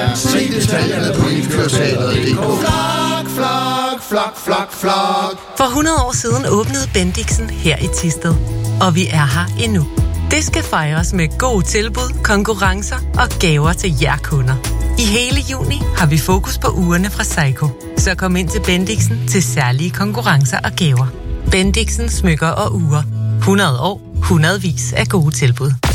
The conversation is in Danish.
Se detaljerne på Indkørssalget.dk. Flok, flok, flok, flok, flok. For 100 år siden åbnede Bendixen her i Thisted. Og vi er her endnu. Det skal fejres med gode tilbud, konkurrencer og gaver til jer kunder. I hele juni har vi fokus på ugerne fra Seiko. Så kom ind til Bendixen til særlige konkurrencer og gaver. Bendixen smykker og ure. 100 år, hundredvis af gode tilbud.